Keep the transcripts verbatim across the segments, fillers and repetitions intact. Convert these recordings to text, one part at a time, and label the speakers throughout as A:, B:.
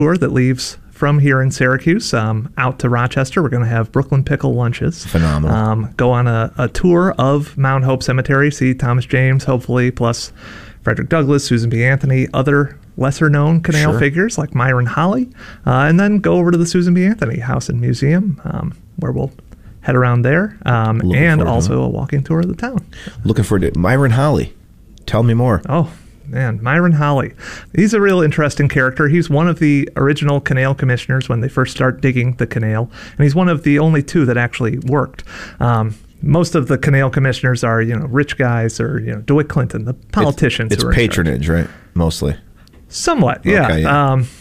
A: tour that leaves from here in Syracuse um, out to Rochester. We're going to have Brooklyn Pickle lunches.
B: Phenomenal.
A: Um, go on a, a tour of Mount Hope Cemetery, see Thomas James, hopefully, plus Frederick Douglass, Susan B. Anthony, other lesser-known canal
B: Sure.
A: figures like Myron Holly, uh, and then go over to the Susan B. Anthony House and Museum, um, where we'll head around there, um,
B: Looking
A: and
B: forward to
A: also a walking tour of the town.
B: Looking forward to Myron Holly. Tell me more.
A: Oh, man, Myron Holly. He's a real interesting character. He's one of the original canal commissioners when they first start digging the canal, and he's one of the only two that actually worked. Um, most of the canal commissioners are, you know, rich guys or, you know, DeWitt Clinton, the politicians.
B: It's,
A: who
B: it's
A: are in
B: patronage, right? Mostly.
A: Somewhat, yeah.
B: Okay, yeah.
A: Um,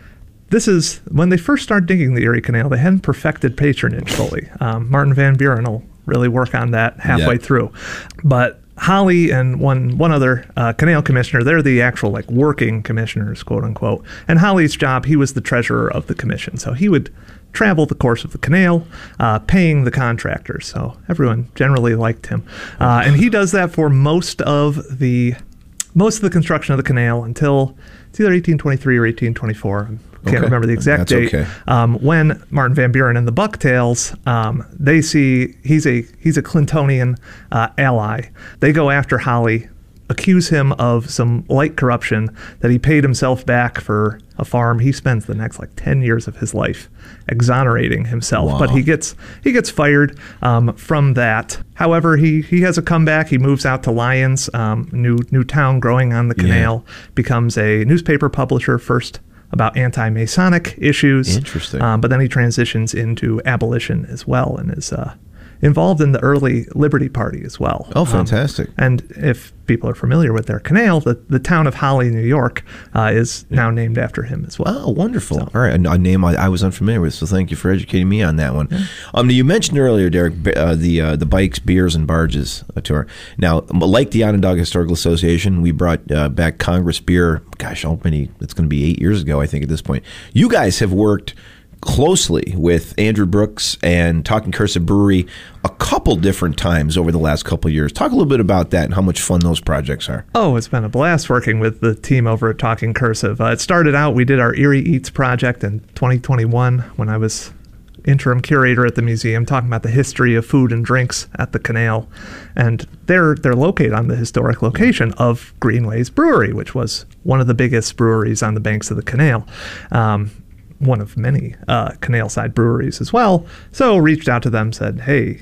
A: this is, when they first started digging the Erie Canal, they hadn't perfected patronage fully. Um, Martin Van Buren will really work on that halfway
B: Yep.
A: through. But Holly and one one other uh, canal commissioner, they're the actual like working commissioners, quote unquote. And Holly's job, he was the treasurer of the commission. So he would travel the course of the canal, uh, paying the contractors. So everyone generally liked him. Uh, and he does that for most of the most of the construction of the canal until it's either eighteen twenty-three or eighteen twenty-four. I can't
B: Okay.
A: remember the exact
B: That's
A: date.
B: okay.
A: Um, when Martin Van Buren and the Bucktails, um, they see he's a he's a Clintonian uh, ally. They go after Holly, accuse him of some light corruption that he paid himself back for a farm. He spends the next like ten years of his life exonerating himself,
B: Wow.
A: but he gets he gets fired um, from that. However, he he has a comeback. He moves out to Lyons, um, new new town growing on the canal, becomes a newspaper publisher first about anti-Masonic issues.
B: Interesting.
A: Um, but then he transitions into abolition as well and is uh, involved in the early Liberty Party as well.
B: Oh,
A: Um,
B: fantastic.
A: and if people are familiar with their canal, the, the town of Holly, New York, uh, is now named after him as well.
B: Oh, wonderful. All right. A, a name I, I was unfamiliar with, so thank you for educating me on that one. Um, you mentioned earlier, Derek, b- uh, the uh, the Bikes, Beers, and Barges uh, tour. Now, like the Onondaga Historical Association, we brought uh, back Congress Beer, gosh, how many, it's going to be eight years ago, I think, at this point. You guys have worked closely with Andrew Brooks and Talking Cursive Brewery a couple different times over the last couple of years. Talk a little bit about that and how much fun those projects are.
A: Oh, it's been a blast working with the team over at Talking Cursive. Uh, it started out, we did our Erie Eats project in twenty twenty-one when I was interim curator at the museum, talking about the history of food and drinks at the canal. And they're they're located on the historic location of Greenways Brewery, which was one of the biggest breweries on the banks of the canal. Um, one of many uh, canal-side breweries as well. So reached out to them, said, hey,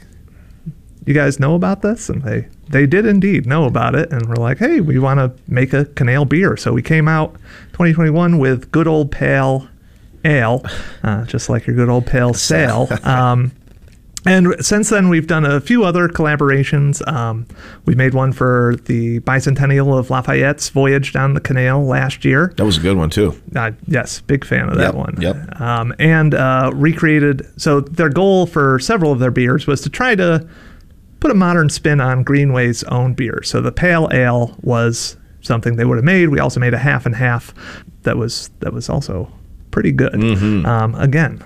A: you guys know about this? And they, they did indeed know about it. And we're like, hey, we want to make a canal beer. So we came out twenty twenty-one with Good Old Pale Ale, uh, just like your good old Pale Sale. Um, and since then, we've done a few other collaborations. Um, we made one for the bicentennial of Lafayette's voyage down the canal last year.
B: That was a good one, too.
A: Uh, yes, big fan of that
B: Yep,
A: one.
B: yep.
A: Um, and uh, recreated, so their goal for several of their beers was to try to put a modern spin on Greenway's own beer. So the Pale Ale was something they would have made. We also made a half and half that was that was also pretty good.
B: Mm-hmm.
A: Um, again,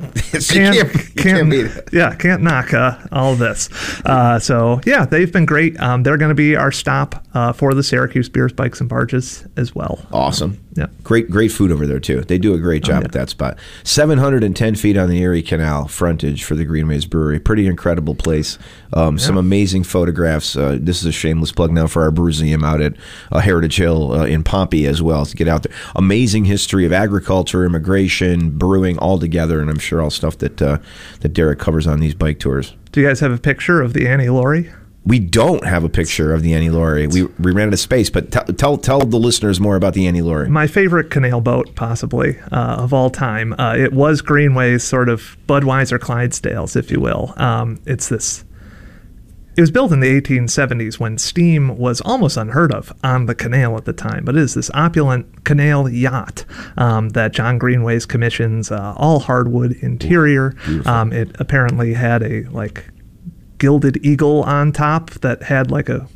B: So you can't- you can't beat it.
A: yeah, can't knock uh, all this. Uh, so, yeah, they've been great. Um, they're going to be our stop uh, for the Syracuse Beers, Bikes, and Barges as well.
B: Awesome.
A: Yeah.
B: Great, great food over there, too. They do a great job
A: yeah.
B: at that spot. seven hundred ten feet on the Erie Canal frontage for the Greenways Brewery. Pretty incredible place. Um, some amazing photographs. Uh, this is a shameless plug now for our Brewseum out at uh, Heritage Hill uh, in Pompey as well, to get out there. Amazing history of agriculture, immigration, brewing all together, and I'm sure all stuff that uh, that Derek covers on these bike tours.
A: Do you guys have a picture of the Annie Laurie?
B: We don't have a picture of the Annie Laurie. We we ran out of space, but t- tell tell the listeners more about the Annie Laurie.
A: My favorite canal boat, possibly, uh, of all time. Uh, it was Greenway's sort of Budweiser Clydesdales, if you will. Um, it's this... It was built in the eighteen seventies when steam was almost unheard of on the canal at the time, but it is this opulent canal yacht um, that John Greenways commissions, uh, all hardwood interior. Um, it apparently had a like gilded eagle on top that had like a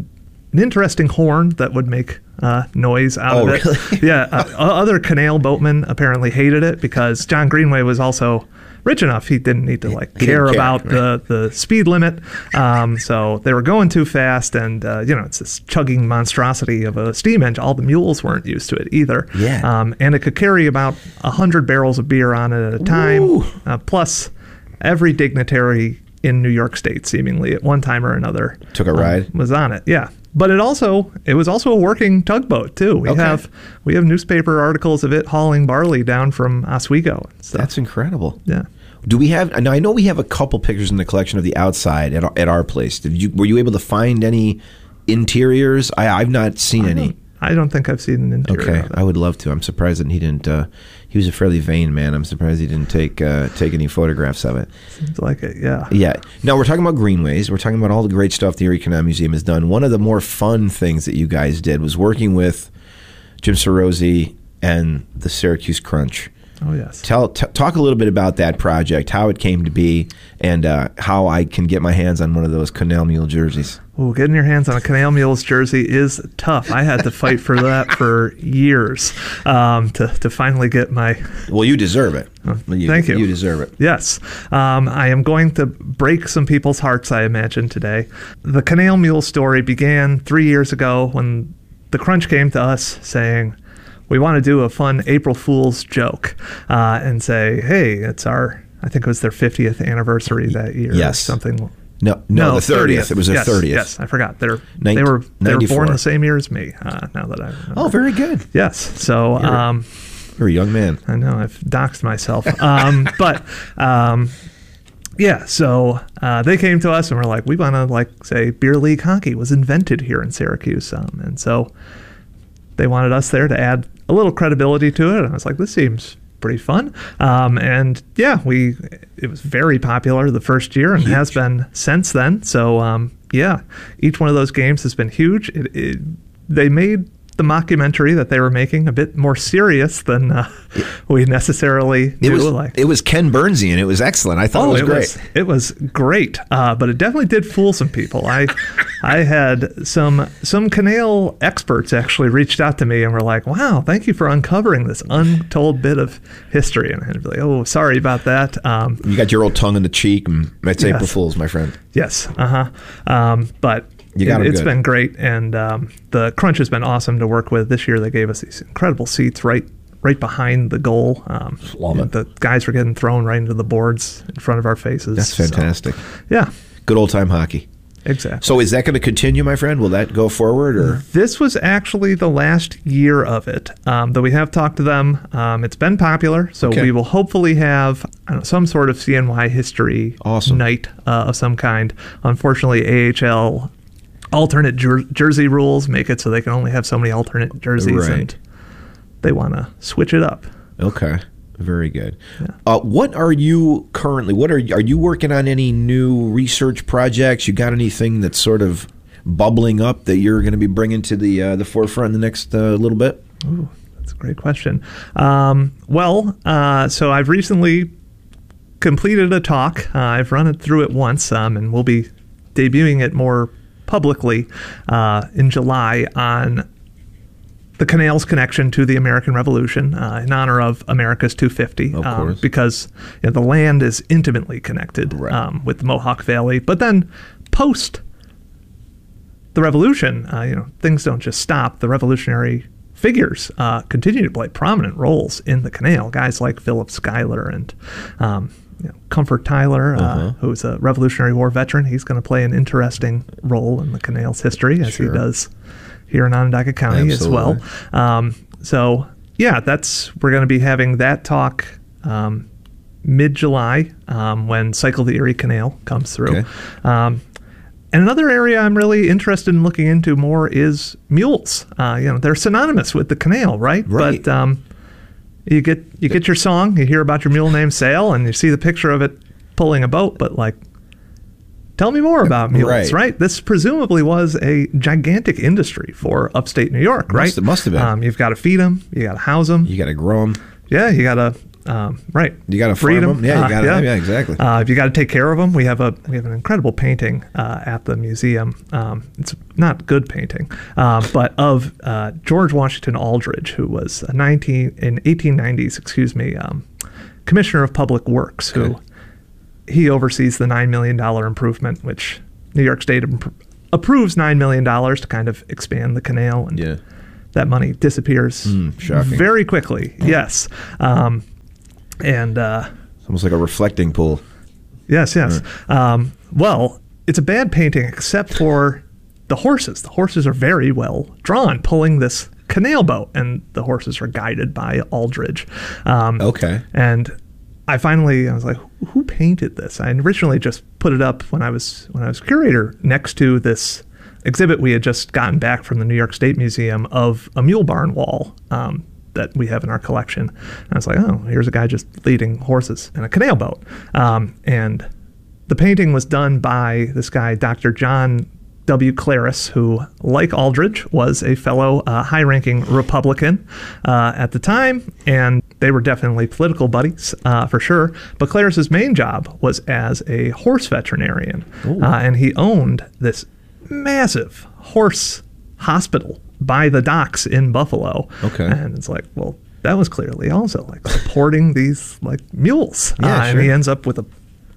A: an interesting horn that would make uh, noise out
B: Oh,
A: of it.
B: really?
A: Yeah, uh, other canal boatmen apparently hated it because John Greenway was also rich enough. He didn't need to like
B: He
A: care
B: didn't care,
A: about the, the speed limit. Um, so they were going too fast, and uh, you know, it's this chugging monstrosity of a steam engine. All the mules weren't used to it either.
B: Yeah.
A: Um, and it could carry about a hundred barrels of beer on it at a time. Uh, plus, every dignitary in New York State, seemingly at one time or another,
B: Took a
A: um,
B: ride?
A: was on it. Yeah. But it also it was also a working tugboat too. We
B: Okay.
A: have we have newspaper articles of it hauling barley down from Oswego and stuff.
B: That's incredible.
A: Yeah.
B: Do we have? Now I know we have a couple pictures in the collection of the outside at our, at our place. Did you were you able to find any interiors? I I've not seen any.
A: I don't think I've seen an interior.
B: Okay,
A: of it.
B: I would love to. I'm surprised that he didn't. Uh, he was a fairly vain man. I'm surprised he didn't take uh, take any photographs of it.
A: Seems like it. Yeah.
B: Yeah. Now we're talking about greenways. We're talking about all the great stuff the Erie Canal Museum has done. One of the more fun things that you guys did was working with Jim Cerozzi and the Syracuse Crunch.
A: Oh yes.
B: Tell t- talk a little bit about that project, how it came to be, and uh, how I can get my hands on one of those Canal Mule jerseys.
A: Well, getting your hands on a Canal Mules jersey is tough. I had to fight for that for years um, to to finally get my.
B: Well, you deserve it. You,
A: Thank you.
B: You deserve it.
A: Yes. Um, I am going to break some people's hearts, I imagine, today. The Canal Mule story began three years ago when the Crunch came to us saying, we want to do a fun April Fool's joke uh, and say, hey, it's our, I think it was their fiftieth anniversary that year.
B: Yes.
A: Or something.
B: No, no, the thirtieth. It was their
A: yes,
B: thirtieth.
A: Yes, I forgot. They're,
B: Nin-
A: they were they were
B: ninety-four.
A: born the same year as me, uh, now that I remember.
B: Oh, very good.
A: Yes. So,
B: You're-
A: um,
B: You're a young man.
A: I know I've doxed myself. Um, but um, yeah, so uh, they came to us and were like, we want to like say beer league hockey was invented here in Syracuse, um, and so they wanted us there to add a little credibility to it. And I was like, this seems pretty fun. Um, and yeah, we it was very popular the first year and has been since then. So um, yeah, each one of those games has been huge. It, it, they made the mockumentary that they were making a bit more serious than uh, we necessarily
B: It
A: knew.
B: was
A: like,
B: it was Ken Burnsian. It was excellent. I thought
A: oh,
B: it was
A: it
B: great.
A: was it was great, uh, but it definitely did fool some people. I I had some some canal experts actually reached out to me and were like, "Wow, thank you for uncovering this untold bit of history." And I'd be like, "Oh, sorry about that." Um,
B: You got your old tongue in the cheek, and that's
A: Yes.
B: April Fool's, my friend.
A: yes, uh huh. Um, but
B: You got
A: it,
B: 'em
A: it's
B: good.
A: been great, and um, the Crunch has been awesome to work with. This year, they gave us these incredible seats right right behind the goal. Um,
B: Love it.
A: The guys were getting thrown right into the boards in front of our faces.
B: That's
A: So,
B: fantastic.
A: yeah,
B: Good old time hockey.
A: exactly.
B: So is that going to continue, my friend? Will that go forward, or
A: This was actually the last year of it, um, though we have talked to them. Um, it's been popular, so
B: Okay.
A: we will hopefully have I don't know, some sort of C N Y history
B: Awesome.
A: night uh, of some kind. Unfortunately, A H L alternate jer- jersey rules make it so they can only have so many alternate jerseys,
B: Right.
A: and they want to switch it up.
B: okay? Very good.
A: Yeah.
B: Uh, what are you currently? What are you, are you working on? Any new research projects? You got anything that's sort of bubbling up that you're going to be bringing to the uh, the forefront in the next uh, little bit?
A: Ooh, that's a great question. Um, well, uh, so I've recently completed a talk. Uh, I've run it through it once, um, and we'll be debuting it more publicly uh, in July on the canal's connection to the American Revolution uh, in honor of America's two fifty.
B: Of
A: um,
B: course.
A: because you know, the land is intimately connected
B: Right.
A: um, with the Mohawk Valley. But then post the revolution, uh, you know, things don't just stop. The revolutionary figures uh, continue to play prominent roles in the canal. Guys like Philip Schuyler and um, you know, Comfort Tyler, uh,
B: Uh-huh.
A: who's a Revolutionary War veteran. He's going to play an interesting role in the canal's history, as
B: Sure.
A: he does here in Onondaga County
B: Absolutely.
A: as well. Um, so, yeah, that's we're going to be having that talk um, mid-July um, when Cycle the Erie Canal comes through.
B: Okay.
A: Um, and another area I'm really interested in looking into more is mules. Uh, you know, they're synonymous with the canal, right?
B: Right.
A: But um, you get you get your song, you hear about your mule named Sail, and you see the picture of it pulling a boat. But like, tell me more about mules,
B: Right.
A: right? This presumably was a gigantic industry for upstate New York, right?
B: Must have- must have been.
A: Um, you've got to feed them, you got to house them.
B: You got to grow them.
A: Yeah, you got to. Um, right.
B: You gotta
A: breed
B: farm 'em. Yeah, you gotta- yeah, exactly.
A: Uh, you got to take care of them. We have a we have an incredible painting uh, at the museum. Um, it's not good painting, uh, but of uh, George Washington Aldridge, who was a nineteen in eighteen nineties, excuse me, um, commissioner of public works, who
B: Okay.
A: he oversees the nine million dollars improvement, which New York State imp- approves nine million dollars to kind of expand the canal, and
B: Yeah.
A: that money disappears
B: Mm, shocking.
A: very quickly. Yes. Um, and uh,
B: It's almost like a reflecting pool.
A: yes, yes. Um, well, it's a bad painting except for the horses. The horses are very well drawn, pulling this canal boat, and the horses are guided by Aldridge. Um,
B: Okay.
A: And I finally, I was like, who painted this? I originally just put it up when I was when I was curator next to this exhibit we had just gotten back from the New York State Museum of a mule barn wall um, that we have in our collection. And I was like, oh, here's a guy just leading horses in a canal boat. Um, and the painting was done by this guy, Doctor John W. Claris, who, like Aldridge, was a fellow uh, high-ranking Republican uh, at the time, and they were definitely political buddies, uh, for sure. But Claris's main job was as a horse veterinarian, uh, and he owned this massive horse hospital by the docks in Buffalo.
B: Okay.
A: And it's like, well, that was clearly also like supporting these like mules.
B: Yeah,
A: uh,
B: sure.
A: And he ends up with a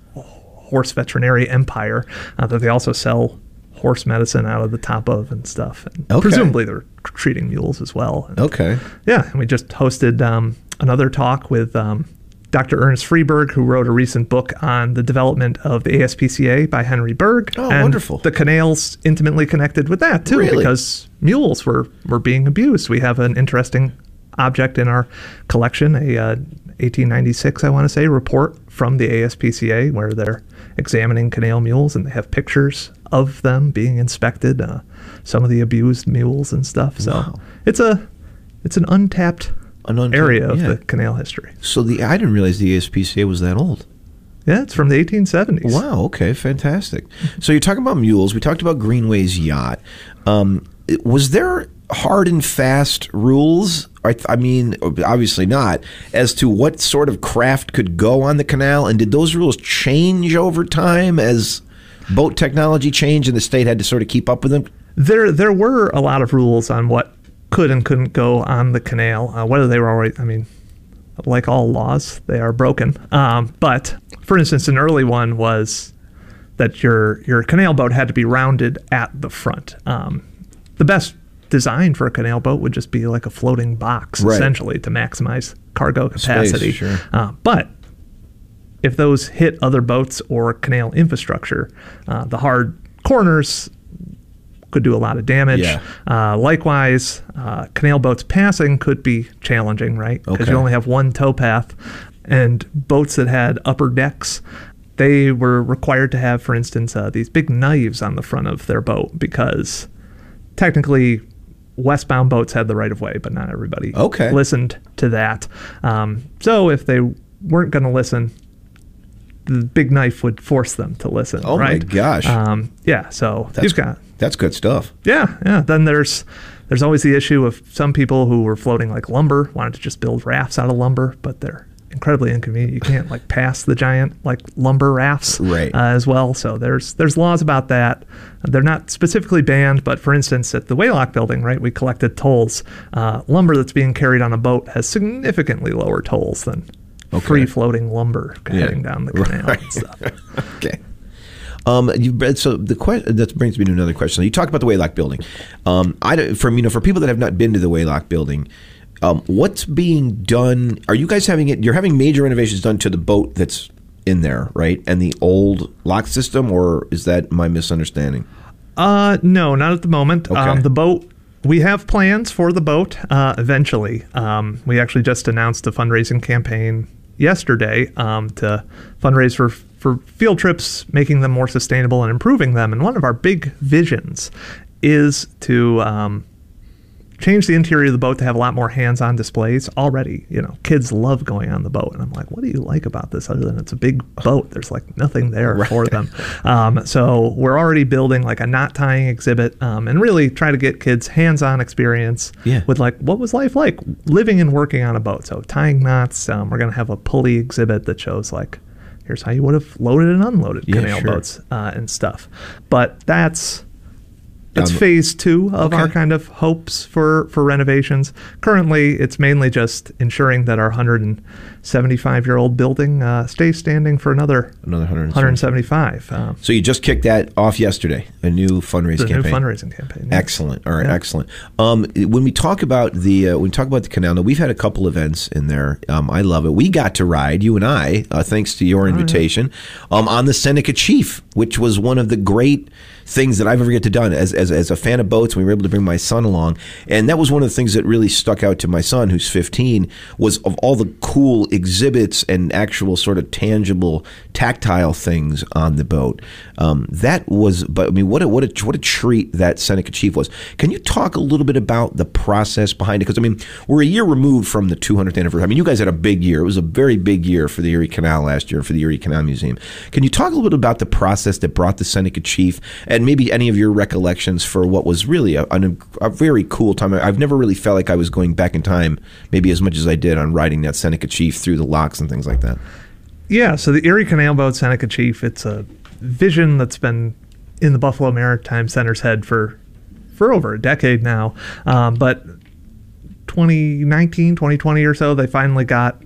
A: horse veterinary empire uh, that they also sell horse medicine out of the top of and stuff. And
B: Okay.
A: presumably they're treating mules as well. And,
B: Okay.
A: yeah, and we just hosted um, another talk with um, Doctor Ernest Freeberg, who wrote a recent book on the development of the A S P C A by Henry Berg.
B: Oh,
A: and
B: wonderful.
A: The canal's intimately connected with that, too,
B: Really?
A: because mules were, were being abused. We have an interesting object in our collection, a uh, eighteen ninety-six, I want to say, report from the A S P C A where they're examining canal mules, and they have pictures of them being inspected, uh, some of the abused mules and stuff. So
B: Wow.
A: it's a it's an untapped,
B: An untapped-
A: area of
B: yeah.
A: the canal history.
B: So the I didn't realize the A S P C A was that old.
A: Yeah, it's from the eighteen seventies.
B: Wow. Okay. Fantastic. So you're talking about mules. We talked about Greenway's yacht. Um, it- was there hard and fast rules? I, th- I mean, obviously not, as to what sort of craft could go on the canal, and did those rules change over time as boat technology changed, and the state had to sort of keep up with them?
A: There there were a lot of rules on what could and couldn't go on the canal, uh, whether they were already, I mean, like all laws, they are broken. Um, but, for instance, an early one was that your your canal boat had to be rounded at the front. Um, the best design for a canal boat would just be like a floating box,
B: Right.
A: essentially, to maximize cargo capacity.
B: sure.
A: Uh, but if those hit other boats or canal infrastructure, uh, the hard corners could do a lot of damage.
B: Yeah.
A: Uh, likewise, uh, canal boats passing could be challenging, right? Because
B: Okay.
A: you only have one towpath, and boats that had upper decks, they were required to have, for instance, uh, these big knives on the front of their boat, because technically westbound boats had the right of way, but not everybody
B: Okay.
A: listened to that. Um, so if they weren't going to listen, the big knife would force them to listen.
B: Oh, my
A: right?
B: gosh.
A: Um, yeah. So
B: That's
A: you've got
B: That's good stuff.
A: yeah, yeah. Then there's there's always the issue of some people who were floating like lumber, wanted to just build rafts out of lumber, but they're incredibly inconvenient. You can't like pass the giant like lumber rafts
B: Right.
A: uh, as well. So there's there's laws about that. They're not specifically banned, but for instance, at the Waylock building, right, we collected tolls. Uh, lumber that's being carried on a boat has significantly lower tolls than
B: Okay.
A: free floating lumber
B: Yeah.
A: heading down the canal
B: Right.
A: and stuff.
B: Okay. Um, you've read, so the question that brings me to another question. You talked about the Waylock building. Um, I don't- from you know for people that have not been to the Waylock building, um, what's being done? Are you guys having it? You're having major renovations done to the boat that's in there, right? And the old lock system, or is that my misunderstanding?
A: Uh, no, not at the moment.
B: Okay.
A: Um, the boat, we have plans for the boat uh, eventually. Um, we actually just announced a fundraising campaign yesterday um, to fundraise for for field trips, making them more sustainable and improving them. And one of our big visions is to um, change the interior of the boat to have a lot more hands-on displays. Already, you know, kids love going on the boat, and I'm like, what do you like about this other than it's a big boat? There's like nothing there for them. Um, so we're already building like a knot tying exhibit, um, and really try to get kids hands-on experience
B: Yeah.
A: with like what was life like living and working on a boat. So tying knots. Um, we're gonna have a pulley exhibit that shows like here's how you would have loaded and unloaded
B: Yeah,
A: canal
B: sure.
A: boats uh, and stuff. But that's It's
B: Um,
A: phase two of
B: okay.
A: our kind of hopes for, for renovations. Currently, it's mainly just ensuring that our one hundred seventy-five year old building uh, stays standing for another
B: Another one
A: one hundred seventy-five. Um,
B: So you just kicked that off yesterday, a new fundraising
A: the new
B: campaign.
A: fundraising campaign. yes.
B: Excellent. All right,
A: Yeah.
B: excellent. Um, when we talk about the uh, when we talk about the canal, now we've had a couple events in there. Um, I love it. We got to ride, you and I, uh, thanks to your invitation, um, on the Seneca Chief, which was one of the great things that I've ever get to done as, as as a fan of boats. We were able to bring my son along, and that was one of the things that really stuck out to my son, who's fifteen, was of all the cool exhibits and actual sort of tangible, tactile things on the boat. Um, that was, but I mean, what a what a what a treat that Seneca Chief was. Can you talk a little bit about the process behind it? Because I mean, we're a year removed from the two hundredth anniversary. I mean, you guys had a big year. It was a very big year for the Erie Canal last year, for the Erie Canal Museum. Can you talk a little bit about the process that brought the Seneca Chief, and maybe any of your recollections for what was really a, a, a very cool time? I've never really felt like I was going back in time, maybe as much as I did on riding that Seneca Chief through the locks and things like that.
A: Yeah, so the Erie Canal Boat Seneca Chief, it's a vision that's been in the Buffalo Maritime Center's head for for over a decade now. Um, but twenty nineteen, twenty twenty or so, they finally got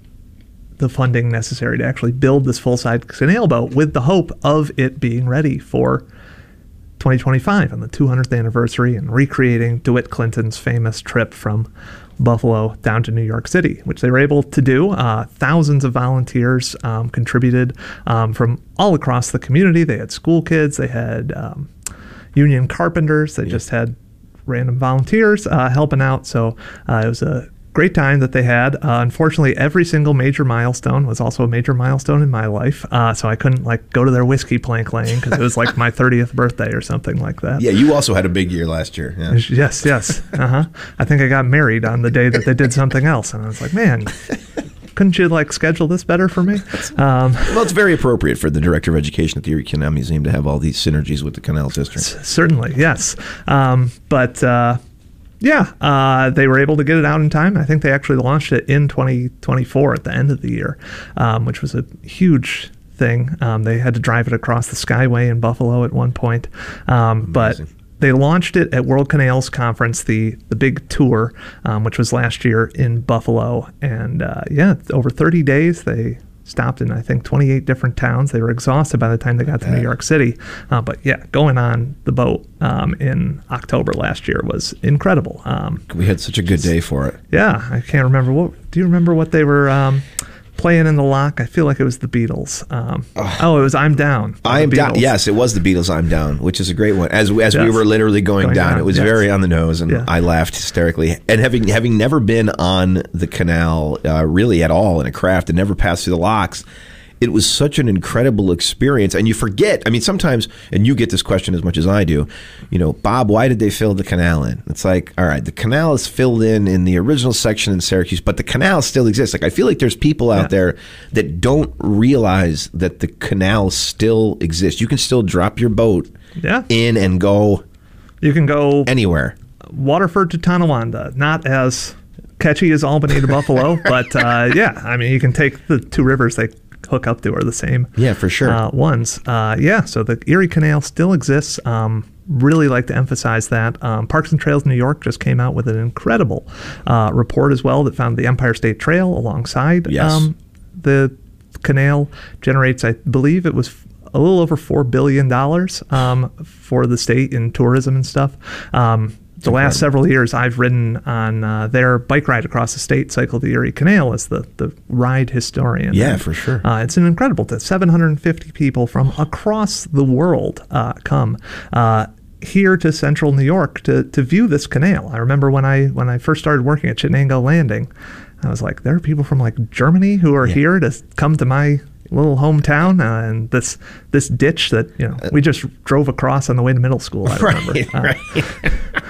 A: the funding necessary to actually build this full-size canal boat with the hope of it being ready for twenty twenty-five on the two hundredth anniversary and recreating DeWitt Clinton's famous trip from Buffalo down to New York City, which they were able to do. Uh, thousands of volunteers um, contributed um, from all across the community. They had school kids, they had um, union carpenters, they yeah. just had random volunteers uh, helping out. So uh, it was a great time that they had. Uh, unfortunately, every single major milestone was also a major milestone in my life. Uh, so I couldn't like go to their whiskey plank laying because it was like my thirtieth birthday or something like that.
B: Yeah, you also had a big year last year. Yeah.
A: Yes, yes. Uh-huh. I think I got married on the day that they did something else. And I was like, man, couldn't you like schedule this better for me? Um,
B: well, it's very appropriate for the Director of Education at the Erie Canal Museum to have all these synergies with the Canal District.
A: Certainly, yes. Um, but... Uh, Yeah, uh, they were able to get it out in time. I think they actually launched it in twenty twenty-four at the end of the year, um, which was a huge thing. Um, they had to drive it across the Skyway in Buffalo at one point. Um, but they launched it at World Canals Conference, the, the big tour, um, which was last year in Buffalo. And uh, yeah, over thirty days, they stopped in, I think, twenty-eight different towns. They were exhausted by the time they got to New York City. Uh, but yeah, going on the boat um, in October last year was incredible. Um,
B: we had such a good day for it.
A: Yeah, I can't remember. what. Do you remember what they were um, playing in the lock? I feel like it was the Beatles. Um, oh. oh, it was I'm Down.
B: I'm Down. Yes, it was the Beatles, I'm Down, which is a great one. As as yes. we were literally going, going down, down, it was yes. very on the nose, and yeah. I laughed hysterically. And having having never been on the canal uh, really at all in a craft and never passed through the locks, it was such an incredible experience. And you forget, I mean, sometimes, and you get this question as much as I do, you know, Bob, why did they fill the canal in? It's like, all right, the canal is filled in in the original section in Syracuse, but the canal still exists. Like, I feel like there's people out yeah. there that don't realize that the canal still exists. You can still drop your boat
A: yeah.
B: in and go
A: You can go
B: anywhere.
A: Waterford to Tonawanda, not as catchy as Albany to Buffalo, but uh, yeah, I mean, you can take the two rivers they hook up to are the same
B: yeah for sure
A: uh, ones uh, yeah so the Erie Canal still exists. Um, really like to emphasize that. um, Parks and Trails New York just came out with an incredible uh, report as well that found the Empire State Trail alongside
B: yes. um,
A: the canal generates, I believe it was a little over four billion dollars um, for the state in tourism and stuff. um, The last several years, I've ridden on uh, their bike ride across the state, Cycle the Erie Canal, as the, the ride historian.
B: Yeah,
A: and,
B: for sure.
A: Uh, it's an incredible thing. seven hundred fifty people from across the world uh, come uh, here to central New York to, to view this canal. I remember when I when I first started working at Chittenango Landing, I was like, there are people from like Germany who are yeah. here to come to my little hometown, uh, and this this ditch that you know we just drove across on the way to middle school. I remember.
B: Right,
A: uh,
B: right.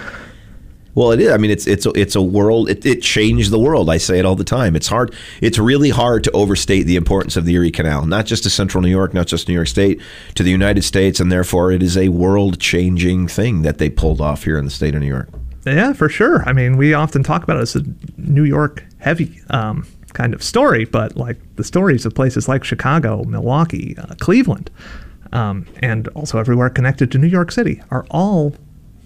B: Well, it is. I mean, it's it's a, it's a world. It, it changed the world. I say it all the time. It's hard. It's really hard to overstate the importance of the Erie Canal, not just to Central New York, not just New York State, to the United States, and therefore it is a world-changing thing that they pulled off here in the state of New York.
A: Yeah, for sure. I mean, we often talk about it as a New York heavy um, kind of story, but like the stories of places like Chicago, Milwaukee, uh, Cleveland, um, and also everywhere connected to New York City are all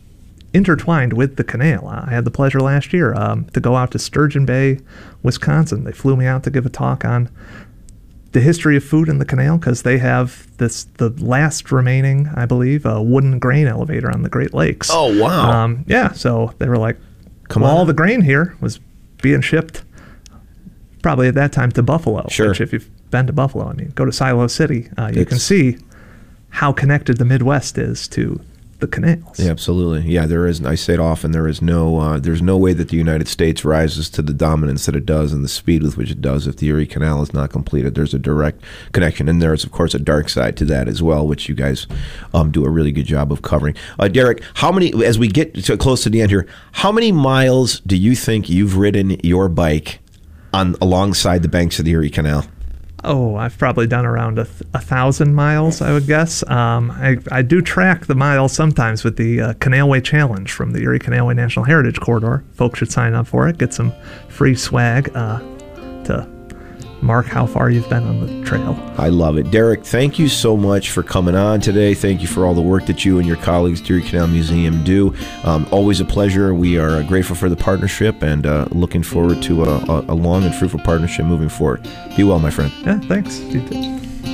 A: intertwined with the canal. I had the pleasure last year um, to go out to Sturgeon Bay, Wisconsin. They flew me out to give a talk on the history of food in the canal, because they have this the last remaining, I believe, uh, wooden grain elevator on the Great Lakes.
B: Oh, wow.
A: Um, yeah, so they were like,
B: Come
A: well,
B: on.
A: all the grain here was being shipped probably at that time to Buffalo.
B: Sure.
A: Which, if you've been to Buffalo, I mean, go to Silo City, uh, you
B: It's-
A: can see how connected the Midwest is to the canals.
B: Yeah, absolutely. Yeah, there is. I say it often. There is no. Uh, there's no way that the United States rises to the dominance that it does and the speed with which it does if the Erie Canal is not completed. There's a direct connection, and there's of course a dark side to that as well, which you guys um, do a really good job of covering. Uh, Derek, how many? As we get to close to the end here, how many miles do you think you've ridden your bike on alongside the banks of the Erie Canal?
A: Oh, I've probably done around a, th- a thousand miles, I would guess. Um, I, I do track the miles sometimes with the uh, Canalway Challenge from the Erie Canalway National Heritage Corridor. Folks should sign up for it, get some free swag uh, to mark how far you've been on the trail.
B: I love it. Derek, thank you so much for coming on today. Thank you for all the work that you and your colleagues at Erie Canal Museum do. Um, always a pleasure. We are uh, grateful for the partnership and uh, looking forward to a, a, a long and fruitful partnership moving forward. Be well, my friend.
A: Yeah, thanks. You too.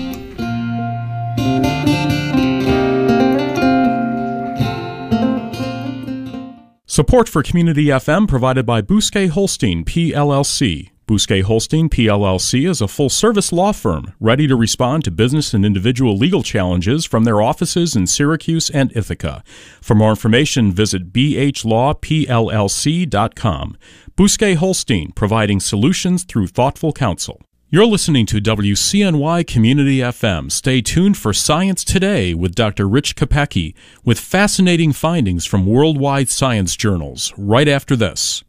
C: Support for Community F M provided by Bousquet Holstein, P L L C. Bousquet Holstein, P L L C is a full-service law firm ready to respond to business and individual legal challenges from their offices in Syracuse and Ithaca. For more information, visit b h law p l l c dot com. Bousquet Holstein, providing solutions through thoughtful counsel. You're listening to W C N Y Community F M. Stay tuned for Science Today with Doctor Rich Kopecki, with fascinating findings from worldwide science journals, right after this.